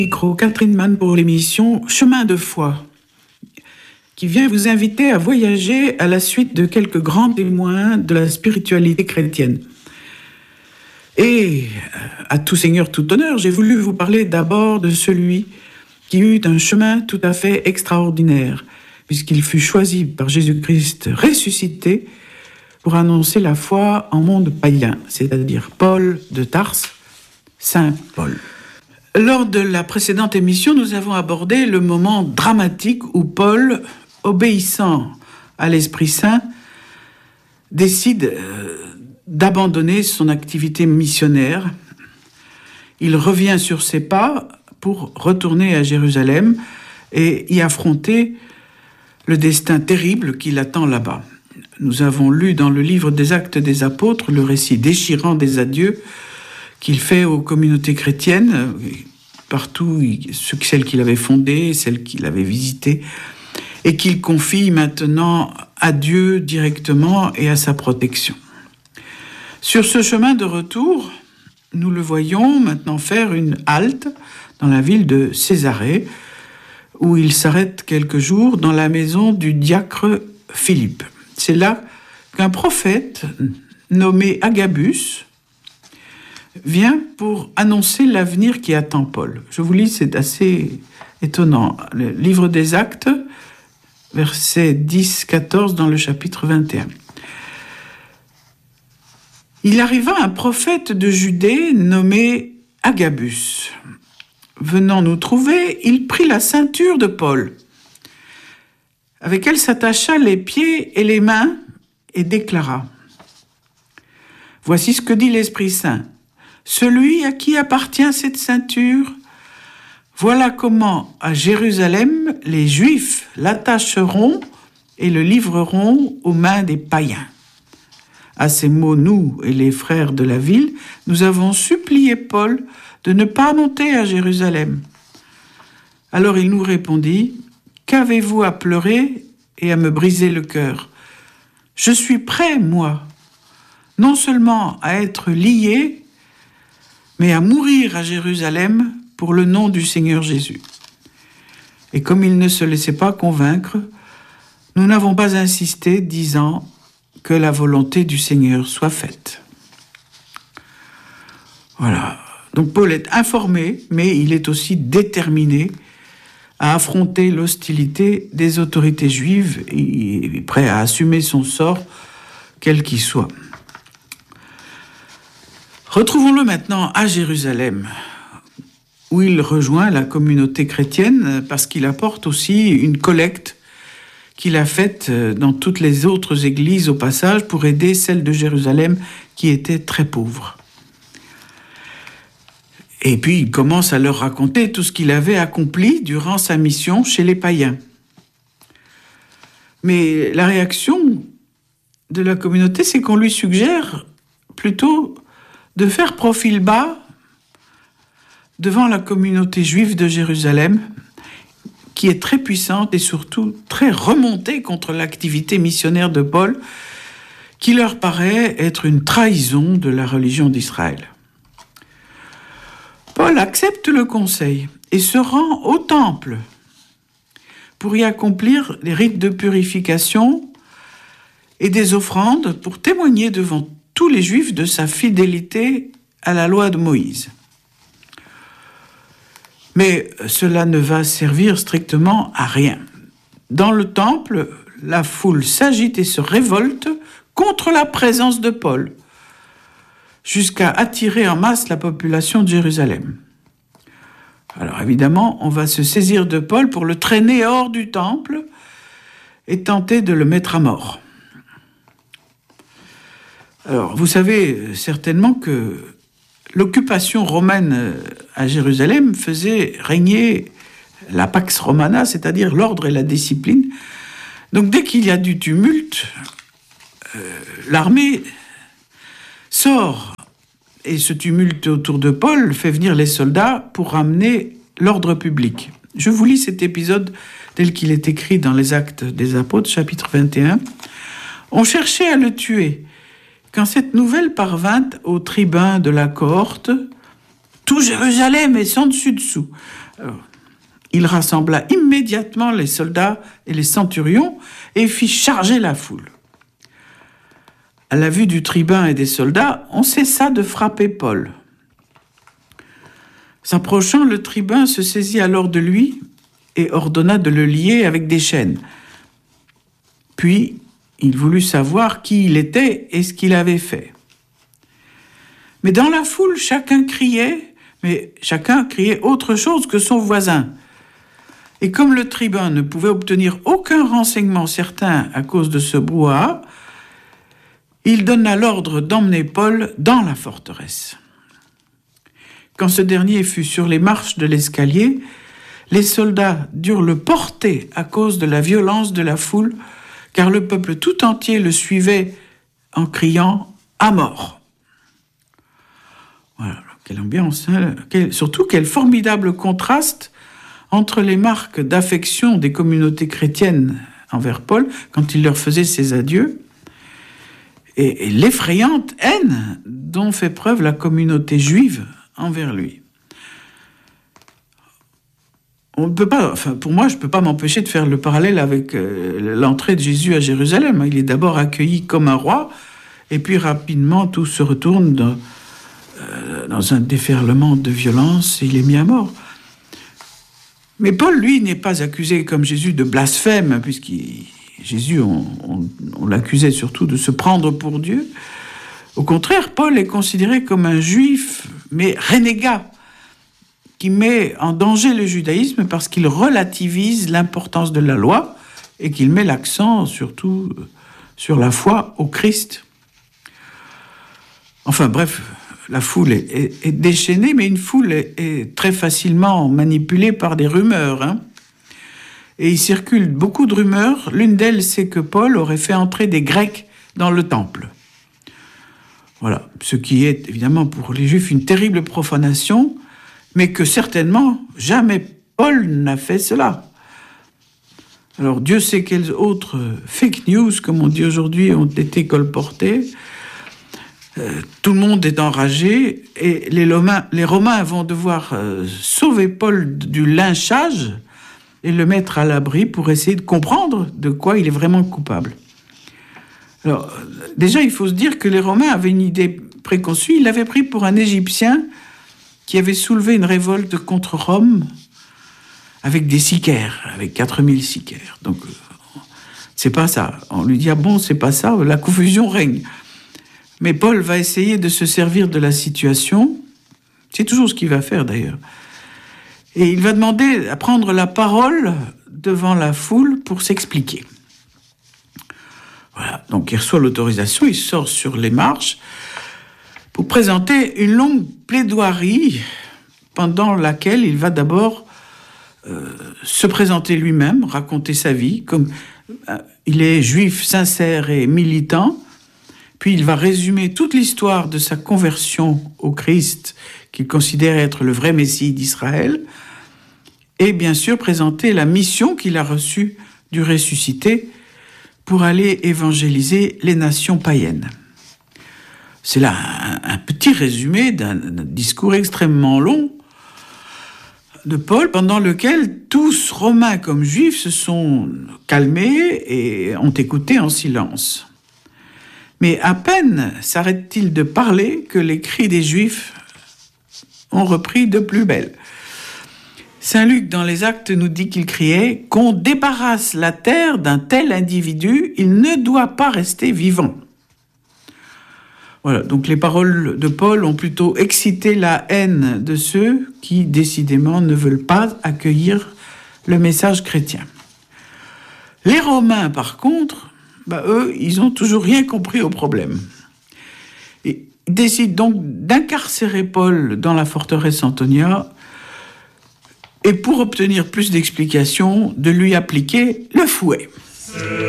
Micro Catherine Mann pour l'émission Chemin de foi, qui vient vous inviter à voyager à la suite de quelques grands témoins de la spiritualité chrétienne. Et à tout seigneur, tout honneur, j'ai voulu vous parler d'abord de celui qui eut un chemin tout à fait extraordinaire, puisqu'il fut choisi par Jésus-Christ ressuscité pour annoncer la foi en monde païen, c'est-à-dire Paul de Tarse, Saint Paul. Lors de la précédente émission, nous avons abordé le moment dramatique où Paul, obéissant à l'Esprit Saint, décide d'abandonner son activité missionnaire. Il revient sur ses pas pour retourner à Jérusalem et y affronter le destin terrible qui l'attend là-bas. Nous avons lu dans le livre des Actes des Apôtres le récit déchirant des adieux qu'il fait aux communautés chrétiennes, partout, celles qu'il avait fondées, celles qu'il avait visitées, et qu'il confie maintenant à Dieu directement et à sa protection. Sur ce chemin de retour, nous le voyons maintenant faire une halte dans la ville de Césarée, où il s'arrête quelques jours dans la maison du diacre Philippe. C'est là qu'un prophète nommé Agabus vient pour annoncer l'avenir qui attend Paul. Je vous lis, c'est assez étonnant. Le livre des Actes, versets 10-14 dans le chapitre 21. Il arriva un prophète de Judée nommé Agabus. Venant nous trouver, il prit la ceinture de Paul, avec elle s'attacha les pieds et les mains et déclara : « Voici ce que dit l'Esprit Saint. Celui à qui appartient cette ceinture, voilà comment à Jérusalem les Juifs l'attacheront et le livreront aux mains des païens. » À ces mots, nous et les frères de la ville, nous avons supplié Paul de ne pas monter à Jérusalem. Alors il nous répondit : « Qu'avez-vous à pleurer et à me briser le cœur ? Je suis prêt, moi, non seulement à être lié, mais à mourir à Jérusalem pour le nom du Seigneur Jésus. » Et comme il ne se laissait pas convaincre, nous n'avons pas insisté, disant que la volonté du Seigneur soit faite. Voilà. Donc Paul est informé, mais il est aussi déterminé à affronter l'hostilité des autorités juives et prêt à assumer son sort, quel qu'il soit. Retrouvons-le maintenant à Jérusalem, où il rejoint la communauté chrétienne parce qu'il apporte aussi une collecte qu'il a faite dans toutes les autres églises au passage pour aider celles de Jérusalem qui étaient très pauvres. Et puis il commence à leur raconter tout ce qu'il avait accompli durant sa mission chez les païens. Mais la réaction de la communauté, c'est qu'on lui suggère plutôt de faire profil bas devant la communauté juive de Jérusalem, qui est très puissante et surtout très remontée contre l'activité missionnaire de Paul, qui leur paraît être une trahison de la religion d'Israël. Paul accepte le conseil et se rend au temple pour y accomplir les rites de purification et des offrandes pour témoigner devant tous les Juifs de sa fidélité à la loi de Moïse. Mais cela ne va servir strictement à rien. Dans le temple, la foule s'agite et se révolte contre la présence de Paul, jusqu'à attirer en masse la population de Jérusalem. Alors évidemment, on va se saisir de Paul pour le traîner hors du temple et tenter de le mettre à mort. Alors, vous savez certainement que l'occupation romaine à Jérusalem faisait régner la pax romana, c'est-à-dire l'ordre et la discipline. Donc dès qu'il y a du tumulte, l'armée sort, et ce tumulte autour de Paul fait venir les soldats pour ramener l'ordre public. Je vous lis cet épisode tel qu'il est écrit dans les Actes des Apôtres, chapitre 21. « On cherchait à le tuer. Quand cette nouvelle parvint aux tribuns de la cohorte, tout Jérusalem est sans dessus dessous. » Alors, il rassembla immédiatement les soldats et les centurions et fit charger la foule. À la vue du tribun et des soldats, on cessa de frapper Paul. S'approchant, le tribun se saisit alors de lui et ordonna de le lier avec des chaînes. Puis, il voulut savoir qui il était et ce qu'il avait fait. Mais dans la foule, chacun criait autre chose que son voisin. Et comme le tribun ne pouvait obtenir aucun renseignement certain à cause de ce brouhaha, il donna l'ordre d'emmener Paul dans la forteresse. Quand ce dernier fut sur les marches de l'escalier, les soldats durent le porter à cause de la violence de la foule, car le peuple tout entier le suivait en criant « à mort ». Voilà, quelle ambiance, hein, surtout quel formidable contraste entre les marques d'affection des communautés chrétiennes envers Paul, quand il leur faisait ses adieux, et l'effrayante haine dont fait preuve la communauté juive envers lui. On ne peut pas, pour moi, je ne peux pas m'empêcher de faire le parallèle avec l'entrée de Jésus à Jérusalem. Il est d'abord accueilli comme un roi, et puis rapidement tout se retourne dans un déferlement de violence et il est mis à mort. Mais Paul, lui, n'est pas accusé comme Jésus de blasphème, Jésus, on l'accusait surtout de se prendre pour Dieu. Au contraire, Paul est considéré comme un juif, mais renégat, qui met en danger le judaïsme parce qu'il relativise l'importance de la loi et qu'il met l'accent surtout sur la foi au Christ. Enfin bref, la foule est déchaînée, mais une foule est très facilement manipulée par des rumeurs, hein. Et il circule beaucoup de rumeurs. L'une d'elles, c'est que Paul aurait fait entrer des Grecs dans le temple. Voilà, ce qui est évidemment pour les Juifs une terrible profanation, mais que certainement jamais Paul n'a fait cela. Alors Dieu sait quelles autres fake news, comme on dit aujourd'hui, ont été colportées. Tout le monde est enragé et les Romains vont devoir sauver Paul du lynchage et le mettre à l'abri pour essayer de comprendre de quoi il est vraiment coupable. Alors, déjà, il faut se dire que les Romains avaient une idée préconçue. Ils l'avaient pris pour un Égyptien qui avait soulevé une révolte contre Rome avec des sicaires, avec 4000 sicaires. Donc, c'est pas ça. On lui dit, ah bon, c'est pas ça, la confusion règne. Mais Paul va essayer de se servir de la situation. C'est toujours ce qu'il va faire, d'ailleurs. Et il va demander à prendre la parole devant la foule pour s'expliquer. Voilà, donc il reçoit l'autorisation, il sort sur les marches pour présenter une longue plaidoirie pendant laquelle il va d'abord se présenter lui-même, raconter sa vie, comme il est juif sincère et militant, puis il va résumer toute l'histoire de sa conversion au Christ, qu'il considère être le vrai Messie d'Israël, et bien sûr présenter la mission qu'il a reçue du ressuscité pour aller évangéliser les nations païennes. C'est là un petit résumé d'un discours extrêmement long de Paul, pendant lequel tous, Romains comme Juifs, se sont calmés et ont écouté en silence. Mais à peine s'arrête-t-il de parler que les cris des Juifs ont repris de plus belle. Saint Luc, dans les Actes, nous dit qu'il criait « Qu'on débarrasse la terre d'un tel individu, il ne doit pas rester vivant ». Voilà, donc les paroles de Paul ont plutôt excité la haine de ceux qui, décidément, ne veulent pas accueillir le message chrétien. Les Romains, par contre, eux, ils n'ont toujours rien compris au problème. Et ils décident donc d'incarcérer Paul dans la forteresse Antonia et pour obtenir plus d'explications, de lui appliquer le fouet.